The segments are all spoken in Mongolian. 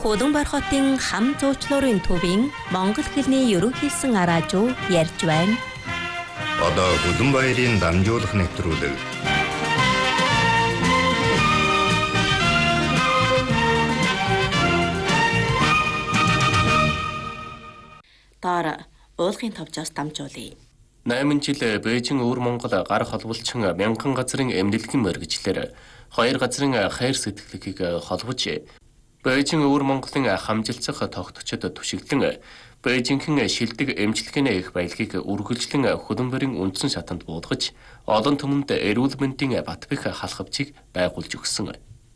Улаанбаатар хотын хам зуучлалын төвийн монгол хэлний ерөнхийсэн араажуу ярьж байна. Одоо Улаанбаатарын дамжуулах нэвтрүүлэг. Доор уулгын товчоос дамжуулъя. 8 жил Бээжин өвөр Монгол гар холболчин мянган газрын эмнэлгийн мөргөжлөөр 2 газрын хайр сэтгэлгээг холбож Бээжин өвөр Монголын хамжилцах тогтцод түшиглэн Бээжинхэн шилдэг эмчилгээний их баялагийг үргэлжлэн хөлбөмбөрийн үндсэн шатанд буулгаж олон түмэнд эрүүл мэндийн бат бэх халахвчийг байгуулж өгсөн.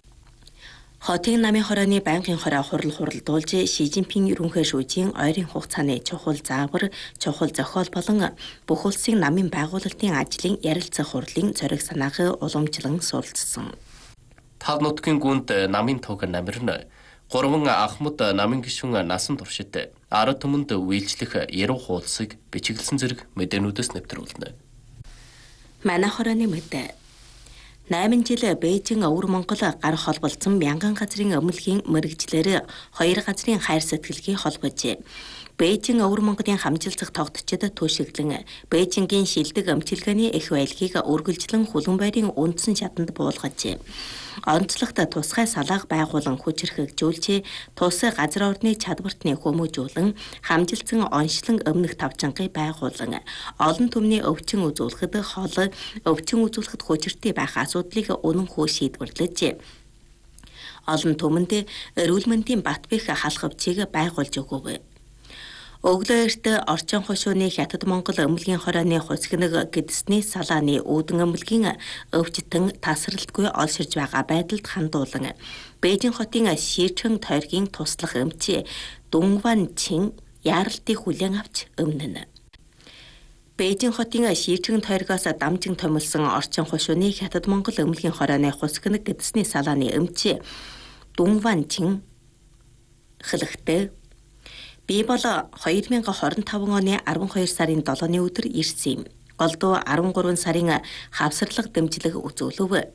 Хотын намын хорооны байнгын хороо хуралдуулж Ши Жинпин ерөнхий шүүжийн ойрын хугацааны чухал заавар, чухал зохиол болон бүх улсын намын байгуулалтын ажлын ярилцах хурлын зориг санааг уламжлан суралцсан. Тав нутгийн гүнд намын туг намирна 3 ахмад намын гишүүн насан туршид ард түмэнд үйлчлэх яруу хуудсыг бичиглсэн зэрэг мэдээнүүдээс нэвтрүүлнэ. Манай хорооны мэдээ 8 жил Бээжин өвөр Монгол гар холболцсон мянган газрын өмнөгийн мэрэгжлэр 2 газрын хайр сэтгэлгээ холбож Бээжин өвөр Монголын хамжилцах тогтцод түшиглэн Бээжингийн шилдэг эмчилгээний их баялагийг үргэлжлэн Улаанбаатарын үндсэн шатанд буулгаж онцлогт тусгай салаах байгуулан хүчрхэгжүүлж тус газар орны чадвартны хүмүүжүүлэн хамжилцсан онцлон өмнөх тавчангийн байгуулан олон түмний өвчин үзүүлэхэд хол өвчин үзүүлэхэд хүчиртэй байх асуудлыг үнэнхүү шийдвэрлэж олон түмэнд эрүүл мэндийн бат бэх халахвчийг байгуулж өгөв. Өглөөрт орчин хошууны Хятад Монгол эмнэлгийн хорооны хусгинэг гэдэсний салааны үүдэн эмнэлгийн өвчтөн тасралтгүй олширж байгаа байдалд хандуулан Бээжин хотын Шижин тойргийн туслах эмч Дүнван Чин яаралтыг хүлээн авч өмнөнө. Бээжин хотын Шижин тойргоос дамжин томилсон орчин хошууны Хятад Монгол эмнэлгийн хорооны хусгинэг гэдэсний салааны эмч Дүнван Чин хэлэхдээ би бол 2025 оны 12 сарын 7-ны өдөр ирсэн юм. Голдуу 13 сарын хавсарлага дэмжлэг үзүүлв.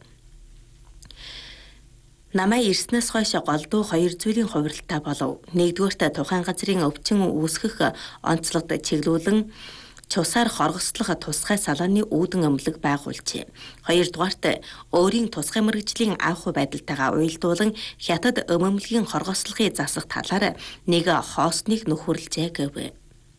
Намайг ирснээс хойш голдуу 2 зүйлийн хувиралтай болов. Нэгдүгээрт тухайн газрын өвчин үүсгэх онцлогт чиглүүлэн чусаар хоргослох тусгай салааны үүдэн эмнэлэг байгуулжээ. Хоёрдугаарт өөрийн тусгай мэргэжлийн анх байдалтайгаа уялдуулан Хятад эмнэлгийн хоргослохыг засах талаар нэг хоосныг нөхөрлжээ гэв.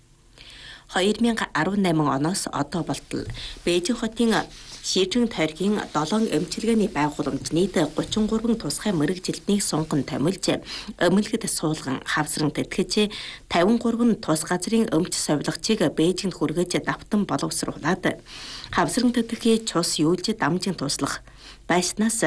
2018 оноос одоо болтол Бээжин хотын Шижин тойргийн 7 эмчилгээний байгууламж нийт 33 тусгай мэргэжилтний сунган томилж эмнэлгэд суулган хавсран тэтгэж 53 тус газрын эмч совилгочийг Бээжинд хүргэж давтан боловсруулад хавсран тэтгэхийн цус юулж дамжин туслах байснаас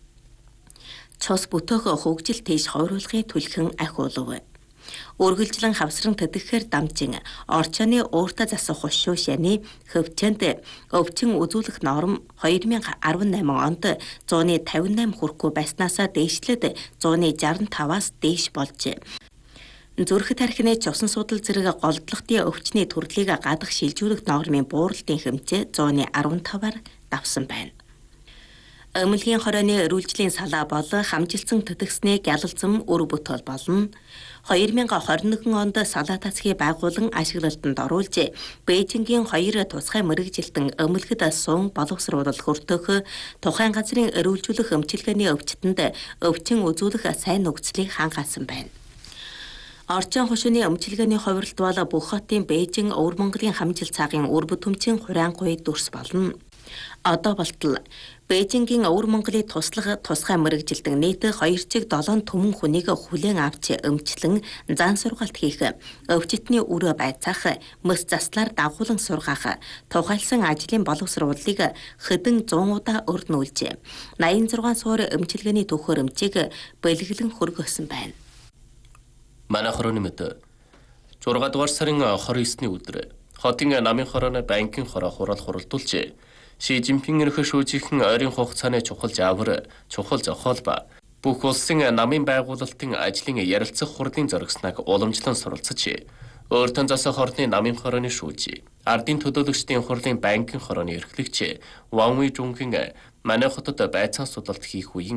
цус бүтээх хөгжил тийш хойруулахын түлхэн ахиулв. Үргэлжлэн хавсран тэтгэхээр дамжин орчооны ууртаа засах хошуу шаны хөвчөнд өвчин үзүүлэх норм 2018 онд 158 хүрэхгүй байснаас дээшлээд 165-аас дээш болж зүрх тархины цусан судал зэрэг голдлогтын өвчний төрлийг гадах шилжүүлэх нормын бууралтын хэмжээ 115-аар давсан байна. Эмнэлгийн хорооны эрүүлжлийн салаа бол хамжилсан тэтгэсний гялалзам өр бүтэл болно. 2021 онд салаа тасхийг байгуулан ашиглалтанд оруулж Бээжингийн 2 тусгай мэргэжилтэн эмнэлгэд суун боловсруулалт хүртэх тухайн газрын эрүүлжүүлэх эмчилгээний өвчтөнд өвчин үзүүлэх сайн нөхцөлийг хангасан байна. Орчин хошууны эмчилгээний хувиралт бол бүх хотын Бээжин өвөр Монголын хамжилт цагийн үр бүтэмчин хураангуй дүрс болно. Одоо болтол Бээжингийн өвөр Монголын туслах тусгай мэргэжилтэн нийт 2-7 түмэн хүнийг хүлээн авч эмчлэн зан сургаалт хийх, өвчтний өрөө байцаах, мөс заслаар дагуулan сургаах, тухайлсан ажлын боловсруулалтыг хэдэн 100 удаа өрнүүлж 86 суур эмчилгээний төхөөрөмжийг бэлгэлэн хөргөсөн байна. Манай хорооны мэдээ 6 дугаар сарын 29-ний өдөр хотын намын хорооны банкын хороо хуралдуулж Ши Жинпин ерөнхий шүүжийнхэн ойрын хугацааны чухал заавар, чухал зохиол ба бүх улсын намын байгуулалтын ажлын ярилцах хурлын зоригсныг уламжлан суралцж, өөртөө засах орны намын хорооны шүүж, ардын төлөөлөгчдийн хурлын банкын хорооны эрхлэгч Ван Уи Жунгийн манай хотод байцаан судалт хийх үеийн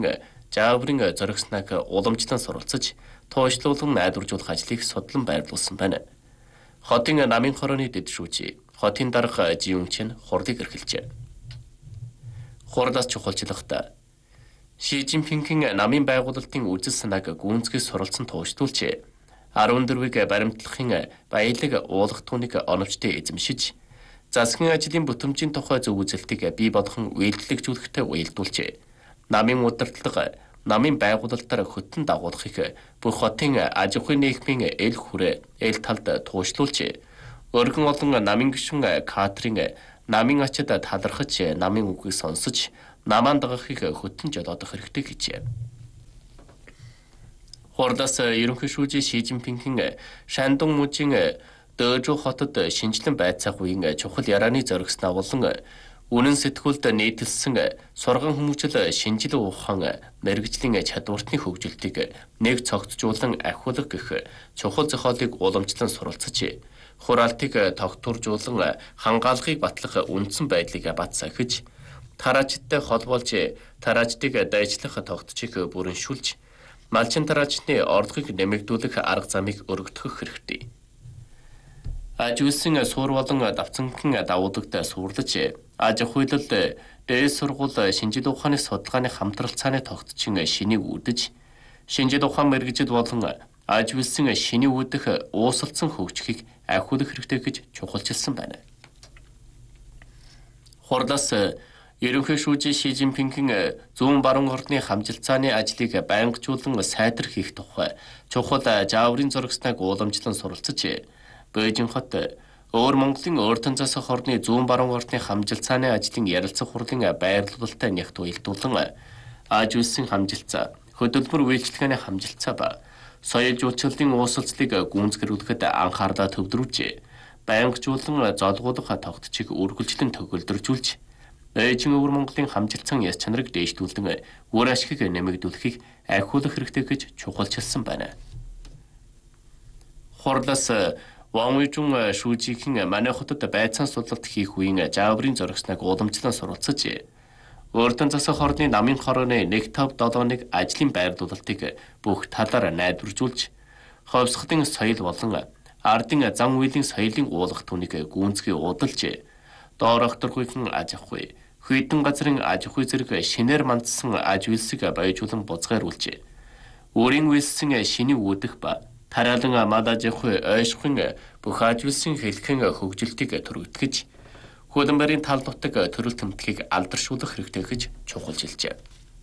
зааврын зоригсныг уламжлан суралцаж, туушлуулан найдваржуулах ажлыг судлан байрлуулсан байна. Хотын намын хорооны дэд шүүжий, хотын дарга Жиюнчин хурлыг эрхэлжээ. Хурлаас чухалчлахдаа Ши Жинпингийн намын байгуулалтын үзэл санааг гүйцэтгэж суралцсан тууштуулжээ. 14-ийг баримтлахын баялаг уулах түүнийг оновчтой эзэмшиж, засгийн ажлын бүтэмжийн тухай зөв үзэлтийг бий болгон үйлдвэрлэгжүүлэхтэй уялдуулжээ. Намын удирдлага, намын байгуулалтаар хөтөн дагуулахыг бүх хотын аж ахуйн нийгмийн эл хүрээ, эл талд туушлуулжээ. Өргөн олон намын гишүүн Катрин намын ачид талархаж, намын үгийг сонсож, намаан дагахыг хөтөн жолоодох хэрэгтэй гэжээ. Хурлаас ерөнхий шүүжий Ши Жинпингийн Шандун мужийн Дөжүү хотод шинжлэн байцаах үеийн чухал ярааны зоригснаа болон үнэн сэтгүүлд нийтэлсэн сурган хүмүүжил шинжил ухаан мэрэгжлийн чадвартны хөгжилтийг нэг цогцжуулан ахиулах гэх чухал зохиолыг уламжлан суралцаж, хураалтыг тогтворжуулан хангаалгыг батлах үндсэн байдлыг бат сахиж, тараачдтай холбоолж тараачдыг дайчлах тогтцыг бүрэншүүлж, малчин тараачны орлогыг нэмэгдүүлэх арга замыг өргөдөх хэрэгтэй. Аж үйлсэн суур болон давцангийн давуудагт суурлаж, аж ахуйлал, дээд сургууль шинжил ухааны судалгааны хамтрал цааны тогтчин шинийг үүдэж, шинжил ухаан мэрэгжил болон аж үйлсэн шиний үүдэх уусалцсан хөгжихийг ахиулах хэрэгтэй гэж чухалчилсан байна. Хурлаас ерөнхий шүүжий Ши Жинпингийн зүүн баруун орны хамжилтцааны ажлыг байнгажуулан сайтар хийх тухай чухал зааврын зурагсныг уламжлан суралцаж, Бээжин хот өөр Монголын өөртөн засах орны зүүн баруун орны хамжилтцааны ажлын ярилцах хурлын байрлуулалтаа нягт уялдуулан аж үйлсэн хамжилтцаа, хөдөлмөр үйлчилгээний хамжилтцаа ба соёл жуулчлалын уусалцлыг гүйцэтгэхөд анхаарлаа төвлөрүүлжээ. Байнгажуулан золгуулах тогтцыг үргэлжлэн төгөлдржүүлж, Бээжин өвөр Монголын хамжилтсан яс чанарыг дээшлүүлэн үр ашгийг нэмэгдүүлэхийг ахиулах хэрэгтэй гэж чухалчилсан байна. Хурлаас Ван Уйжун шүүжийн манай хотод байцаан судлалт хийх үеийн зааврын зоригсныг уламжлан суралцаж, өөртөн засах орны намын хорооны 157-1 ажлын байрлуулалтыг бүх талаар найдваржуулж, ховсгодын соёл болон ардын зан үйлийн соёлын уулах түүнийг гүйцэтгэж удалж, доор огторгүйхэн аж ахуй, хүйдэн газрын аж ахуй зэрэг шинээр мандсан аж үйлсийг баяжуулан бузгааруулж, өөрийн үйлсэн шиний үүдэх ба тараалан мал аж ахуй ойшихын бүх аж үйлсийн хэлхэн хөгжилтийг төрөгдгөж, хөлбөмбөрийн тал нутаг төрөл тэмдгийг алдаршуулах хэрэгтэй гэж чухалчилжээ.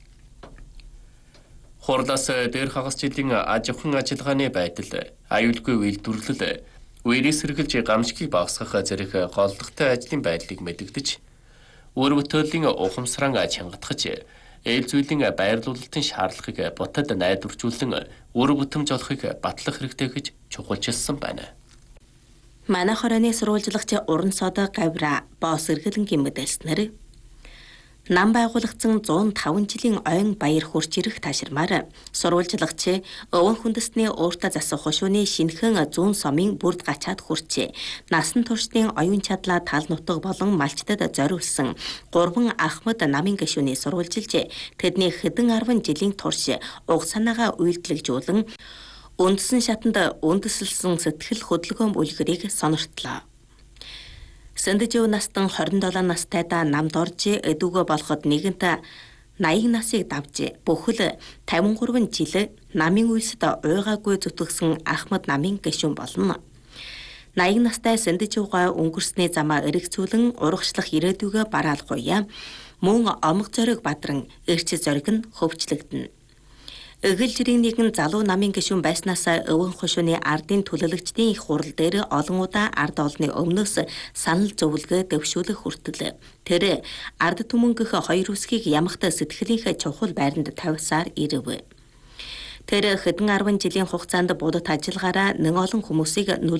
Хурлаас дээр хагас жилийн аж ахуйн ажиллагааны байдал, аюулгүй үйлдвэрлэл, үерээс сэргэлж гамшигыг багасгах зэрэг голлогтой ажлын байдлыг мэдэгдэж, үр бүтээлийн ухамсараа чангатгаж, эл зүйлийн байрлуулалтын шаардлагыг ботод найдваржуулан үр бүтэмж олохыг батлах хэрэгтэй гэж чухалчилсан байна. Манай хорооны сурвалжлагч Уран Содо Гавра боос эргэлэнгийн мэдээлснээр нам байгуулагдсан 105 жилийн ойн баяр хурж ирэх таширмаар сурвалжлагч өвөн хүндэсний өөртөө засах хошууны шинхэн зүүн сомын бүрд гачаад хүрчээ. Насан туршдын оюун чадлаа тал нутаг болон малчтад зориулсан 3 Ахмад намын гишүүний сурвалжилж, тэдний хэдэн 10 жилийн турш уг санаагаа үйлдэлжүүлэн үндсэн шатанд үндэслэлсэн сэтгэл хөдөлгөөн бүлгэрийг сониртлоо. Сэндэж настан 27 настайдаа намд орж эдүгөө болоход нэгэнт 80 насыг давж бүхэл 53 жил намын үйлсэд уйгаагүй зүтгэсэн Ахмад намын гишүүн болно. 80 настай Сэндэж өнгөрсний замаа эргэцүүлэн урагшлах ирээдүгөө бараалгуя. Мөн омог зориг бадран эрч зориг нь хөвчлөгдөнө. Эгэл жирийн нэгэн залуу намын гишүүн байснасаа өвөн хошууны ардын төлөөлөгчдийн их хурал дээр олон удаа ард олны өмнөөс санал зөвлөгөө дэвшүүлэх хүртэл тэр ард түмэнгэх хоёр үсгийг ямагт сэтгэлийнхээ чухал байранд тавьсаар ирэв. Тэр хэдэн 10 жилийн хугацаанд будад ажиллагаараа нэг олон хүмүүсийг